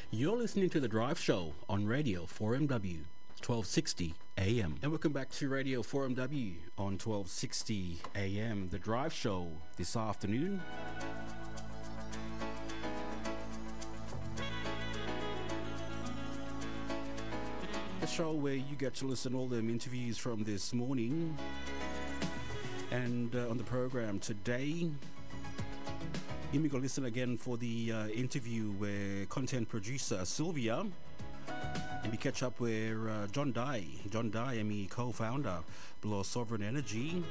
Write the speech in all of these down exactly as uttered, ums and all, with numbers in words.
You're listening to The Drive Show on Radio four M W, twelve sixty A M. And welcome back to Radio four M W on twelve sixty A M. The Drive Show this afternoon. A show where you get to listen to all them interviews from this morning. And uh, on the program today, you may go listen again for the uh, interview where content producer Sylvia, and we catch up where uh, John Dye, John Dye, and me co-founder below Sovereign Energy,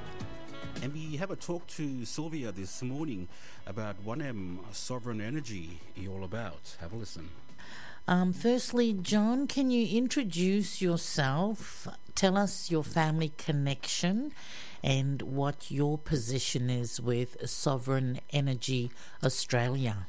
and we have a talk to Sylvia this morning about one M Sovereign Energy all about. Have a listen. Um, firstly, John, can you introduce yourself? Tell us your family connection and what your position is with Sovereign Energy Australia.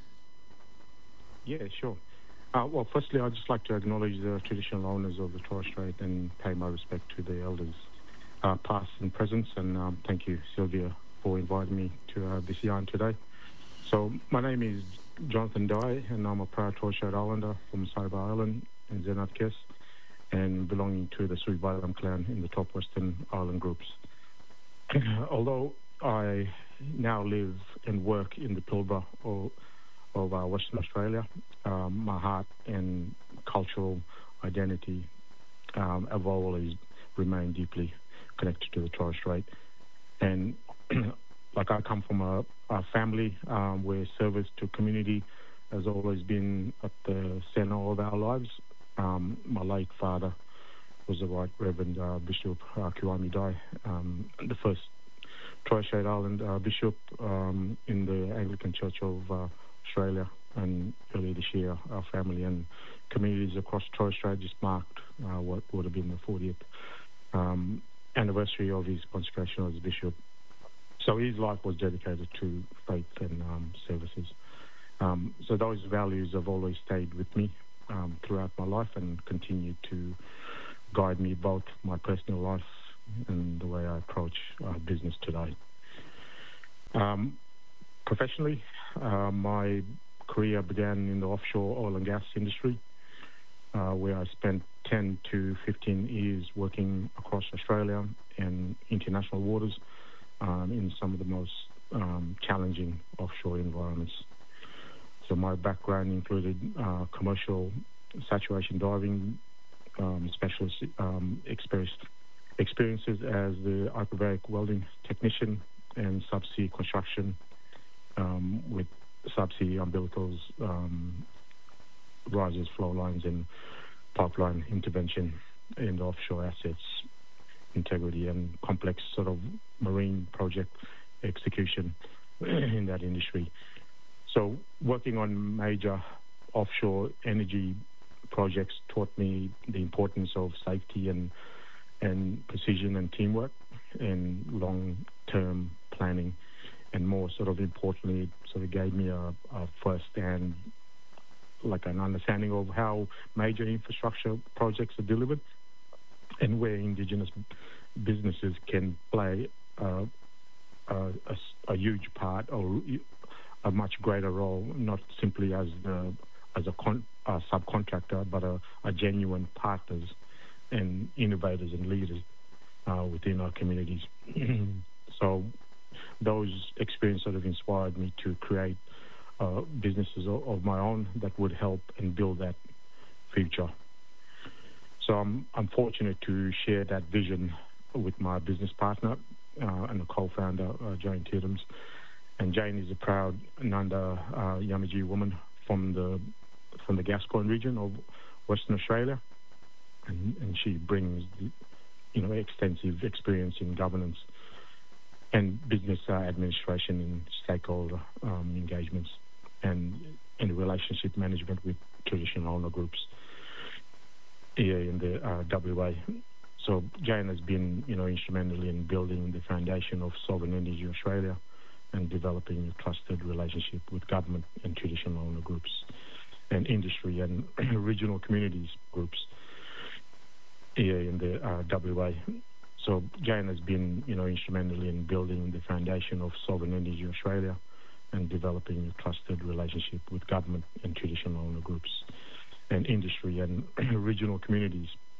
Yeah, sure. Uh, well, firstly, I'd just like to acknowledge the traditional owners of the Torres Strait and pay my respect to the elders, uh, past and present, and um, thank you, Sylvia, for inviting me to uh, this yarn today. So, my name is Jonathan Dye, and I'm a proud Torres Strait Islander from Saibai Island in Zenat-Kes, and belonging to the Sui-Balam clan in the top Western Island groups. Although I now live and work in the Pilbara of, of uh, Western Australia, um, my heart and cultural identity um, have always remained deeply connected to the Torres Strait. And like I come from a, a family um, where service to community has always been at the centre of our lives. Um, my late father was the Right Reverend uh, Bishop uh, Kiwami Dye, um, the first Torres Strait Island uh, bishop um, in the Anglican Church of uh, Australia. And earlier this year, our family and communities across Torres Strait just marked uh, what would have been the fortieth um, anniversary of his consecration as bishop. So his life was dedicated to faith and um, services. Um, so those values have always stayed with me um, throughout my life and continue to guide me both my personal life and the way I approach uh, business today. Um, professionally, uh, my career began in the offshore oil and gas industry, uh, where I spent ten to fifteen years working across Australia and international waters um, in some of the most um, challenging offshore environments. So my background included uh, commercial saturation diving, um, specialist um, experience, experiences as the hyperbaric welding technician and subsea construction um, with subsea umbilicals, um, risers, flow lines, and pipeline intervention in the offshore assets, integrity, and complex sort of marine project execution in that industry. So working on major offshore energy projects taught me the importance of safety and and precision and teamwork and long-term planning, and more sort of importantly, it sort of gave me a, a first-hand, like an understanding of how major infrastructure projects are delivered and where Indigenous businesses can play uh, a, a, a huge part or a much greater role, not simply as the as a, con, a subcontractor, but a, a genuine partners and innovators and leaders uh, within our communities. So those experiences sort of inspired me to create uh, businesses of, of my own that would help and build that future. So I'm, I'm fortunate to share that vision with my business partner uh, and a co-founder, uh, Jane Tiddums. And Jane is a proud Nanda uh, Yamaji woman from the from the Gascoyne region of Western Australia. And, and she brings, you know, extensive experience in governance and business uh, administration and stakeholder um, engagements and, and relationship management with traditional owner groups here in the uh, W A. So Jane has been, you know, instrumental in building the foundation of Sovereign Energy Australia and developing a trusted relationship with government and traditional owner groups and industry and regional communities groups here in the uh, W A. So Jane has been, you know, instrumental in building the foundation of Sovereign Energy Australia and developing a trusted relationship with government and traditional owner groups and industry and regional communities.